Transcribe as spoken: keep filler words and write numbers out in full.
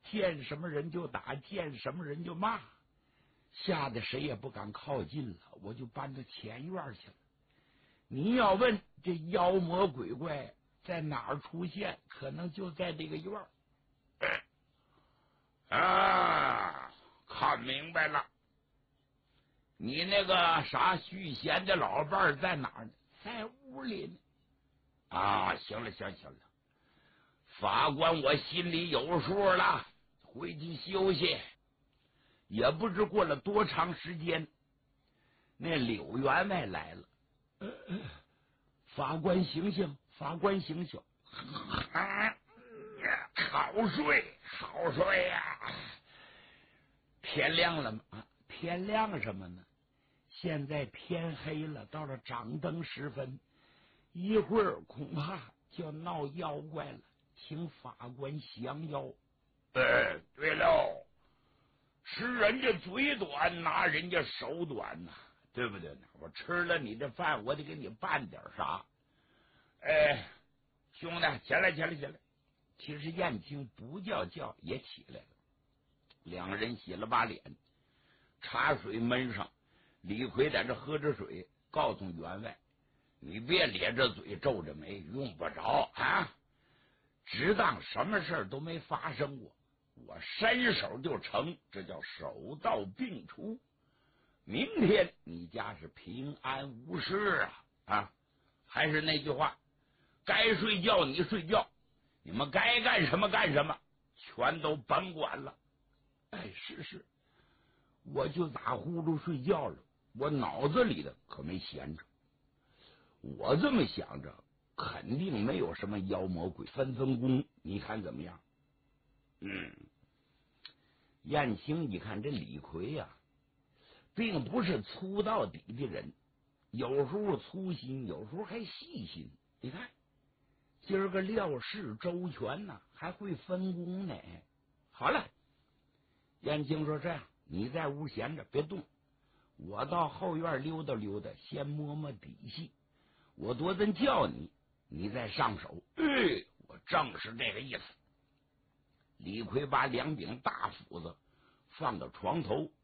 见什么人就打，见什么人就骂，吓得谁也不敢靠近了。我就搬到前院去了。你要问这妖魔鬼怪在哪儿出现，可能就在这个院儿。 啊，看明白了，你那个啥续弦的老伴儿在哪儿呢？ 在屋里呢。 啊，行了，行行了，法官，我心里有数了，回去休息。也不知过了多长时间，那柳员外来了。 呃呃，法官醒醒，法官醒醒！ 啊，好睡，好睡呀、啊！天亮了吗？ 啊，天亮什么呢？现在天黑了，到了掌灯时分，一会儿恐怕就要闹妖怪了，请法官降妖。 呃，对喽，吃人家嘴短，拿人家手短呐、啊，对不对呢？我吃了你的饭，我得给你办点啥。哎，兄弟，起来，起来，起来！ 其实燕青不叫叫也起来了， 两个人洗了把脸，茶水焖上。李逵在这喝着水，告诉员外：“你别咧着嘴皱着眉，用不着啊，只当什么事都没发生过。我伸手就成，这叫手到病除。明天你家是平安无事啊！啊，还是那句话，该睡觉你睡觉，你们该干什么干什么，全都甭管了。” 哎，是是，我就打呼噜睡觉了，我脑子里的可没闲着。我这么想着，肯定没有什么妖魔鬼分分工，你看怎么样？ 嗯， 燕青一看这李逵呀、啊，并不是粗到底的人，有时候粗心，有时候还细心。你看今儿个料事周全呢、啊，还会分工呢。好了，燕青说：“这样，你在屋闲着别动，我到后院溜达溜达，先摸摸底细。我多顿叫你，你再上手。” 哎，我正是这个意思。 李逵把两柄大斧子放到床头，